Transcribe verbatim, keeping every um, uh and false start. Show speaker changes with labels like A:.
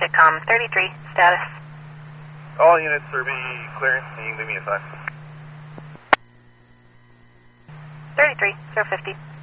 A: SITCOM thirty-three, status.
B: All units, Survey clearance, and you can leave me a sign.
A: thirty-three, zero fifty.